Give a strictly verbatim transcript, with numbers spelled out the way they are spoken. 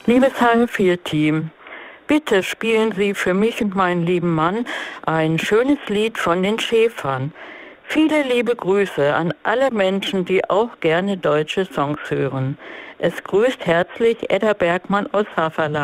Liebes H vier Team, bitte spielen Sie für mich und meinen lieben Mann ein schönes Lied von den Schäfern. Viele liebe Grüße an alle Menschen, die auch gerne deutsche Songs hören. Es grüßt herzlich Edda Bergmann aus Haferland.